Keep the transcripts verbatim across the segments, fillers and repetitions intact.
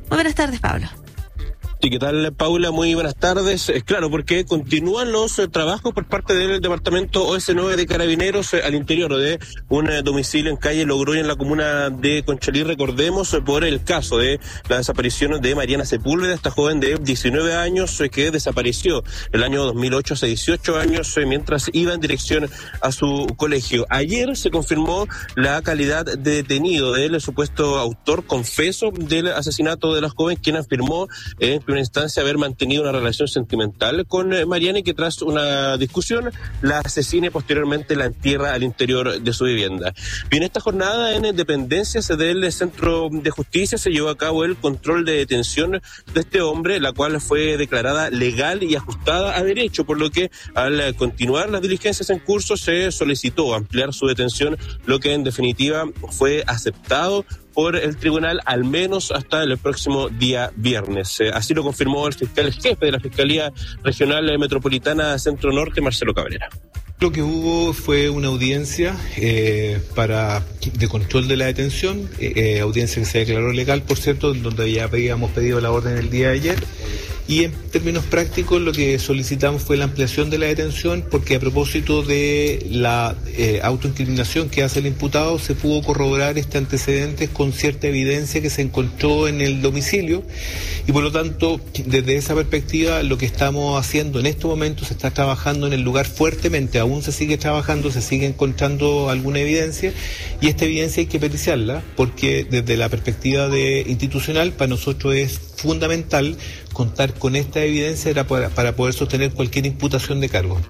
Muy buenas tardes, Pablo. ¿Y qué tal, Paula? Muy buenas tardes. Es claro, porque continúan los eh, trabajos por parte del Departamento O S nueve de Carabineros eh, al interior de un eh, domicilio en calle Logroño, en la comuna de Conchalí. Recordemos eh, por el caso de la desaparición de Mariana Sepúlveda, esta joven de diecinueve años eh, que desapareció el año dos mil ocho, hace dieciocho años, eh, mientras iba en dirección a su colegio. Ayer se confirmó la calidad de detenido del supuesto autor confeso del asesinato de la joven, quien afirmó en eh, primera instancia haber mantenido una relación sentimental con eh, Mariana, y que tras una discusión la asesina y posteriormente la entierra al interior de su vivienda. Bien, esta jornada en dependencias del Centro de Justicia se llevó a cabo el control de detención de este hombre, la cual fue declarada legal y ajustada a derecho, por lo que al continuar las diligencias en curso se solicitó ampliar su detención, lo que en definitiva fue aceptado por el tribunal al menos hasta el próximo día viernes. Eh, así lo confirmó el fiscal jefe de la Fiscalía Regional Metropolitana Centro Norte, Marcelo Cabrera. Lo que hubo fue una audiencia eh, para de control de la detención, eh, audiencia que se declaró legal, por cierto, donde ya habíamos pedido la orden el día de ayer. Y en términos prácticos lo que solicitamos fue la ampliación de la detención, porque a propósito de la eh, autoincriminación que hace el imputado, se pudo corroborar este antecedente con cierta evidencia que se encontró en el domicilio, y por lo tanto, desde esa perspectiva, lo que estamos haciendo en este momento, se está trabajando en el lugar fuertemente, aún se sigue trabajando, se sigue encontrando alguna evidencia, y esta evidencia hay que periciarla, porque desde la perspectiva de institucional, para nosotros es fundamental contar con esta evidencia era para, para poder sostener cualquier imputación de cargo.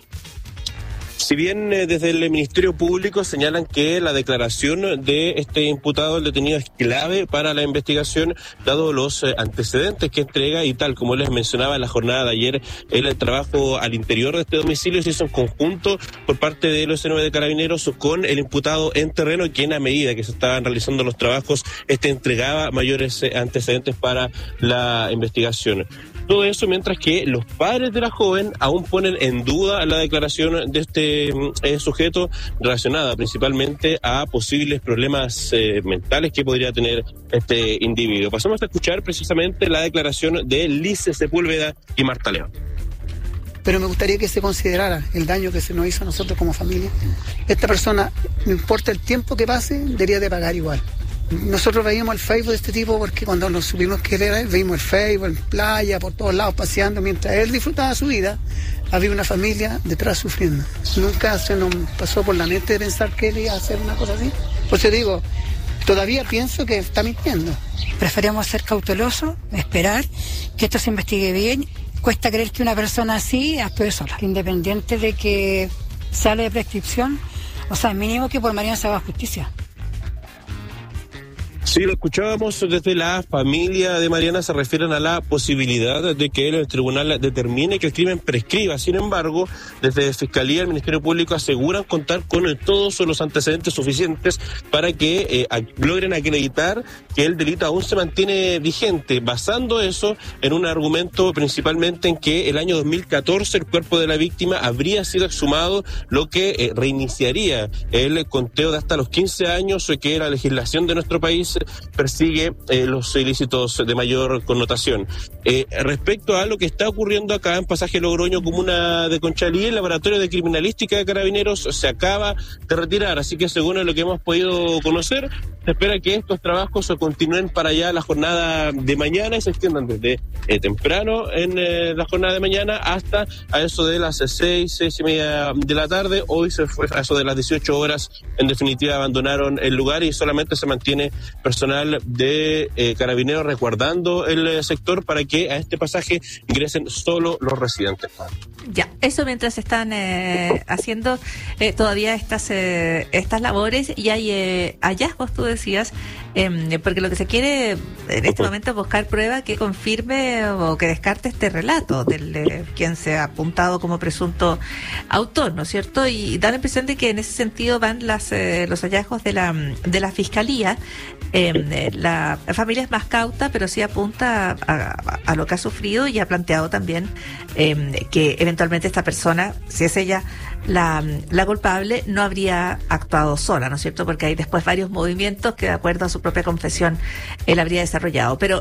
Si bien eh, desde el Ministerio Público señalan que la declaración de este imputado, el detenido, es clave para la investigación, dado los eh, antecedentes que entrega, y tal como les mencionaba en la jornada de ayer, el trabajo al interior de este domicilio se hizo en conjunto por parte del O S nueve de Carabineros con el imputado en terreno, quien a medida que se estaban realizando los trabajos, este entregaba mayores eh, antecedentes para la investigación. Todo eso mientras que los padres de la joven aún ponen en duda la declaración de este eh, sujeto, relacionada principalmente a posibles problemas eh, mentales que podría tener este individuo. Pasamos a escuchar precisamente la declaración de Lice Sepúlveda y Marta León. Pero me gustaría que se considerara el daño que se nos hizo a nosotros como familia. Esta persona, no importa el tiempo que pase, debería de pagar igual. Nosotros veíamos el Facebook de este tipo porque cuando nos supimos que él era él, veíamos el Facebook en playa, por todos lados paseando, mientras él disfrutaba su vida, había una familia detrás sufriendo. Nunca se nos pasó por la mente de pensar que él iba a hacer una cosa así. Por eso digo, todavía pienso que está mintiendo. Preferimos ser cautelosos, esperar que esto se investigue bien. Cuesta creer que una persona así actúe sola, independiente de que sale de prescripción, o sea, mínimo que por Mariana se haga justicia. Sí, lo escuchábamos desde la familia de Mariana, se refieren a la posibilidad de que el tribunal determine que el crimen prescriba. Sin embargo, desde Fiscalía, el Ministerio Público aseguran contar con todos los antecedentes suficientes para que eh, a, logren acreditar que el delito aún se mantiene vigente, basando eso en un argumento principalmente en que el año dos mil catorce el cuerpo de la víctima habría sido exhumado, lo que eh, reiniciaría el conteo de hasta los quince años que la legislación de nuestro país persigue eh, los ilícitos de mayor connotación. Eh, respecto a lo que está ocurriendo acá en Pasaje Logroño, comuna de Conchalí, el Laboratorio de Criminalística de Carabineros se acaba de retirar, así que según lo que hemos podido conocer, se espera que estos trabajos continúen para allá la jornada de mañana y se extiendan desde eh, temprano en eh, la jornada de mañana hasta a eso de las seis, seis y media de la tarde. Hoy se fue a eso de las dieciocho horas, en definitiva abandonaron el lugar y solamente se mantiene personal de eh, Carabineros resguardando el eh, sector para que a este pasaje ingresen solo los residentes. Ya, eso mientras están eh, haciendo eh, todavía estas eh, estas labores y hay eh, hallazgos, tú decías, eh, porque lo que se quiere en este momento es buscar prueba que confirme o que descarte este relato del eh, quien se ha apuntado como presunto autor, ¿no es cierto? Y da la impresión de que en ese sentido van las eh, los hallazgos de la de la Fiscalía. Eh, la familia es más cauta, pero sí apunta a, a, a lo que ha sufrido y ha planteado también eh, que eventualmente esta persona, si es ella la, la culpable, no habría actuado sola, ¿no es cierto? Porque hay después varios movimientos que, de acuerdo a su propia confesión, él habría desarrollado. Pero